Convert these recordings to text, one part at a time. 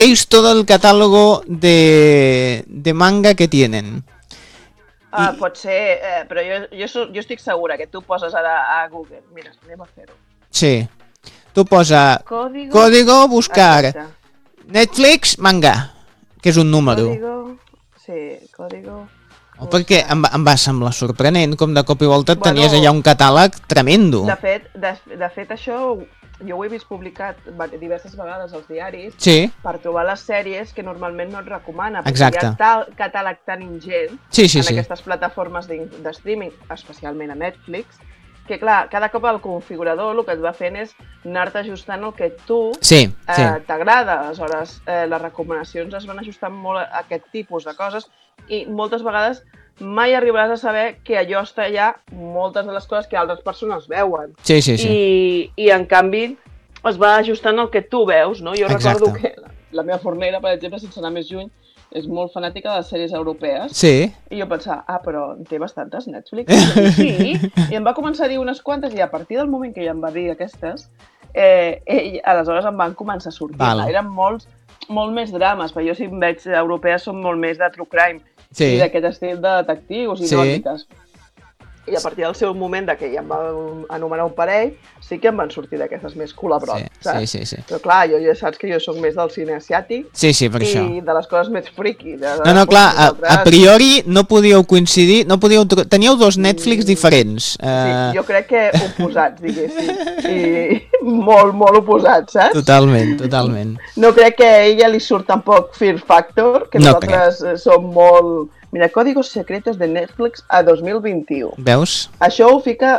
veis todo el catálogo de manga que tienen. Pot ser, però jo estic segura que tu poses ara a Google. Mira, anem a fer-ho. Sí. Tu posa código buscar. Exacte. Netflix manga, que és un número. Código... Perquè em va semblar sorprenent com de cop i volta tenies allà un catàleg tremendo. De fet això jo ho he vist publicat diverses vegades als diaris per trobar les sèries que normalment no et recomana, perquè hi ha tal catàleg tan ingent en aquestes plataformes de streaming, especialment a Netflix, que clar, cada cop el configurador el que et va fent és anar-te ajustant el que tu t'agrada. Aleshores, les recomanacions es van ajustant molt a aquest tipus de coses i moltes vegades mai arribaràs a saber que allò està allà moltes de les coses que altres persones veuen. I en canvi es va ajustant el que tu veus, no? Jo recordo que la meva fornera, per exemple, sense anar més lluny, és molt fanàtica de les sèries europees. I jo pensava, però en té bastantes Netflix? I em va començar a dir unes quantes i a partir del moment que ella em va dir aquestes, aleshores em van començar a sortir. Eren molt més drames, perquè jo si em veig europees són molt més de true crime i d'aquest estil de detectius i nòrdiques. I a partir del seu moment que ja em va anomenar un parell, sí que em van sortir d'aquestes més cul·labrot, saps? Però clar, jo ja saps que jo soc més del cine asiàtic per això. I de les coses més friki. No, clar, a priori no podíeu coincidir, teníeu dos Netflix diferents. Jo crec que oposats, diguéssim, i molt oposats, saps? Totalment. No crec que a ella li surt tampoc Fear Factor, que nosaltres som molt... Mira, códigos secretos de Netflix a 2021. Veus? Això ho fica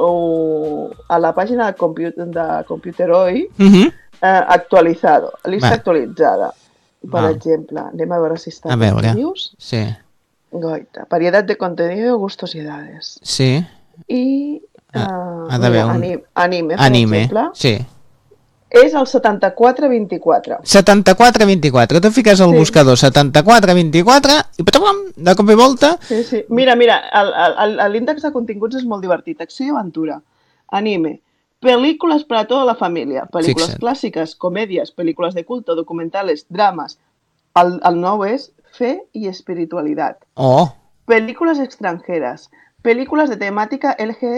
a la pàgina de Computeroi actualizado, llista actualitzada. Per exemple, anem a veure si està en reviews. Goita, variedad de contenido, gustos y edades. I anime, per exemple. És el 7424. 7424. Tu fiques al buscador 7424 i de cop i volta... Mira, l'índex de continguts és molt divertit. Acció i aventura. Anime. Películas para toda la familia. Películas clàssiques, comèdies, pel·lícules de culto, documentales, drames. El nou és fe i espiritualitat. Películas extranjeras. Películas de temàtica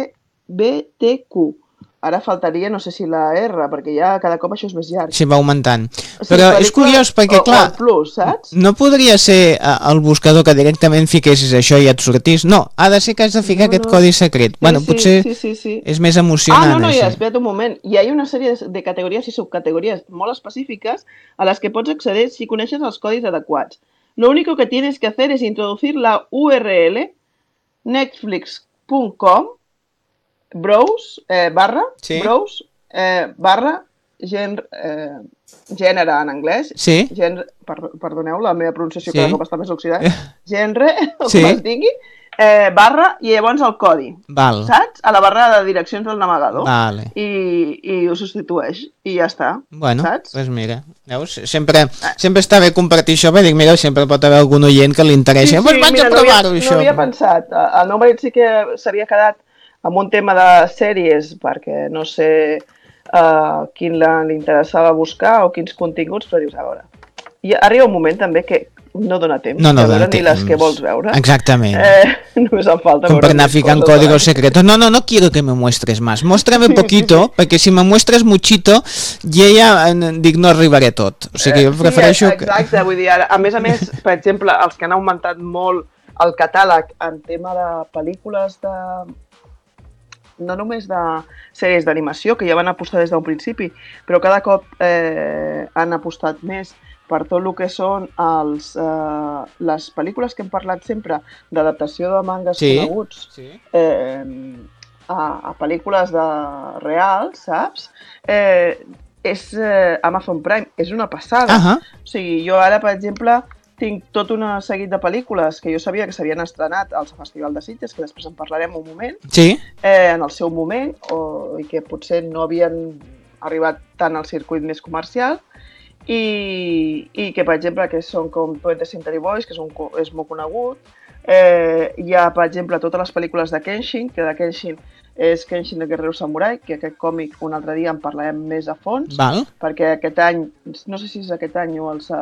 LGBTQ. Ara faltaria, no sé si la R, perquè ja cada cop això és més llarg. Va augmentant. Però és curiós perquè, clar, no podria ser el buscador que directament fiquessis això i et sortís. No, ha de ser que has de ficar aquest codi secret. Bueno, potser és més emocionant. No, espera't un moment. Hi ha una sèrie de categories i subcategories molt específiques a les que pots accedir si coneixes els codis adequats. Lo único que tienes que hacer es introducir la URL netflix.com browse gènere en anglès, perdoneu la meva pronunciació cada cop està més oxidada, gènere, com es digui, barra i llavors el codi, saps? A la barra de direccions del navegador i ho substitueix i ja està, saps? Doncs mira, veus? Sempre està bé compartir això, dic, mira, sempre pot haver algun oient que li interessi, doncs vaig a provar-ho això. No havia pensat, el meu marit sí que s'havia quedat amb un tema de sèries, perquè no sé quin li interessava buscar o quins continguts, però dius, a veure, i arriba un moment també que no dona temps de veure ni les que vols veure. Exactament. Només em falta veure. Com per anar ficant códigos secretos. No quiero que me muestres más. Muéstrame poquito, perquè si me muestres muchito, jo ja dic, no arribaré tot. O sigui, jo prefereixo... Exacte, vull dir, a més, per exemple, els que han augmentat molt el catàleg en tema de pel·lícules no només de sèries d'animació, que ja van apostar des d'un principi, però cada cop han apostat més per tot el que són les pel·lícules que hem parlat sempre d'adaptació de mangas coneguts a pel·lícules reals, saps? És Amazon Prime, és una passada. O sigui, jo ara, per exemple, tinc tot un seguit de pel·lícules que jo sabia que s'havien estrenat al Festival de Sitges, que després en parlarem un moment, en el seu moment, i que potser no havien arribat tant al circuit més comercial, i que, per exemple, que són com 20th Century Boys, que és molt conegut. Hi ha, per exemple, totes les pel·lícules de Kenshin, que de Kenshin és Kenshin el Guerrero Samurai, que aquest còmic un altre dia en parlarem més a fons, perquè aquest any, no sé si és aquest any o